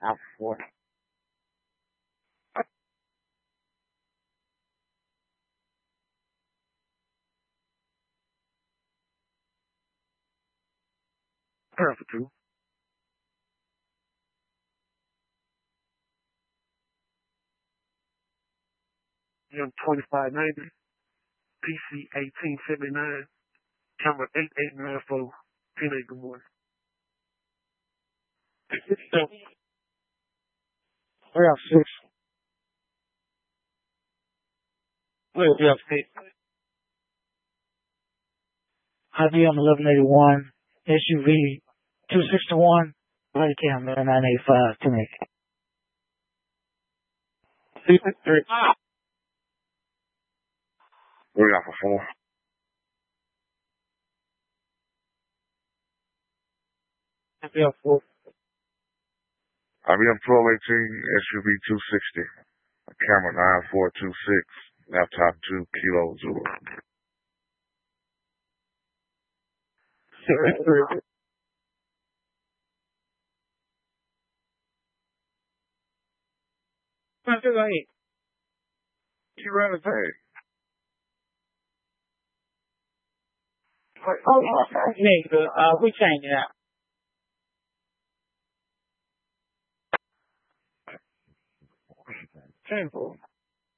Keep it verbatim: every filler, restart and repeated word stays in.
Alpha four. Alpha two. M twenty-five ninety. P C eighteen seventy-nine. Camera eight eight nine four. ten eight, good morning. We have six. We have six. I B M eleven eighty-one. S U V two sixty-one. Body cam nine eighty-five. ten eight. Three. We got for four. I B M four. I B M twelve eighteen, S U V two sixty. Camera nine four two six. Laptop two kilo zero. What's it like? You ran a tag. Oh, nigga, uh, we changing out. Shameful.